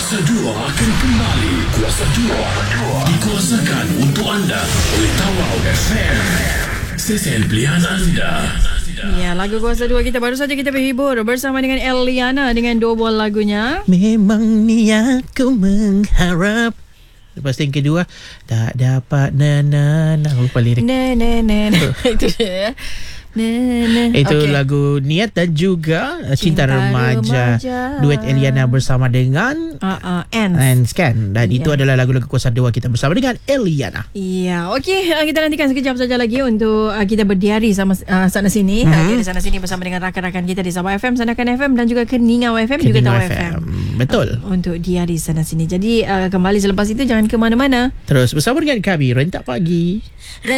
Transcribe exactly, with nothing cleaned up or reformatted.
Kuasa dua akan kembali. Kuasa dua dikuasakan untuk anda oleh Tawau F M, stesen pilihan anda. Ya, lagu Kuasa dua kita baru saja kita berhibur bersama dengan Eliana dengan dua buah lagunya. Memang niatku mengharap. Lepas tu yang kedua, tak dapat na na na, lupa lirik. Na na na, na. Itu dia. Na, na. Itu Okay. lagu Niat dan juga Cinta, Cinta Remaja, Remaja. duet Eliana bersama dengan Uh, uh, and and Scan. Dan Ya. itu adalah lagu-lagu Kuasa dua kita bersama dengan Eliana. Ya, okey. Uh, kita nantikan sekejap saja lagi untuk uh, kita berdiari sama uh, sana sini, Mhm. uh, diari sana sini bersama dengan rakan-rakan kita di Sabah F M, Sandakan F M dan juga Keningau F M, juga Keningau Tawau F M. Betul. Uh, untuk diari sana sini. Jadi uh, kembali selepas itu jangan ke mana-mana. Terus bersama dengan kami Rentak Pagi.